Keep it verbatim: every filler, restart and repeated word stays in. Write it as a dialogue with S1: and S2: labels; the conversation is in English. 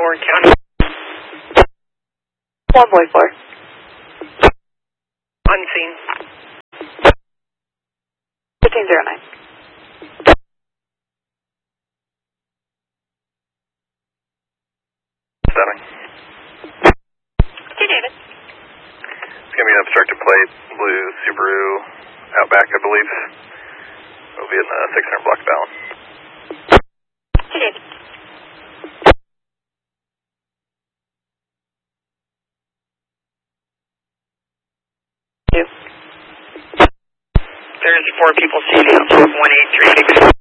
S1: Warren County.
S2: one point four.
S1: Unseen.
S2: fifteen zero nine.
S3: Seven.
S2: Hey, David.
S3: It's going to be an obstructed plate, blue Subaru Outback, I believe. It'll be in the six hundred block balance.
S2: Hey, David.
S1: There's four people seated on one eight three six.